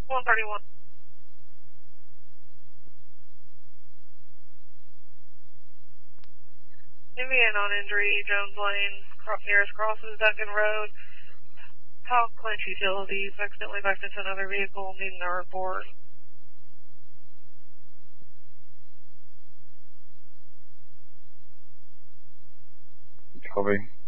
131. Indiana on injury, Jones Lane, nearest crosses Duncan Road. Powell Clinch Utilities accidentally backed into another vehicle, needing a report. Copy.